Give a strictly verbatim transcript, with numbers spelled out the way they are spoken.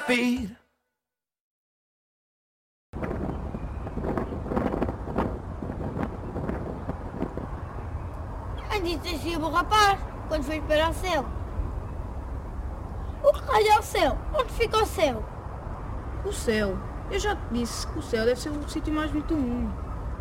feet. Antes dizia o rapaz, quando fez para o céu. O que raio é o céu? Onde fica o céu? O céu. Eu já te disse que o céu deve ser o sítio mais bonito do mundo.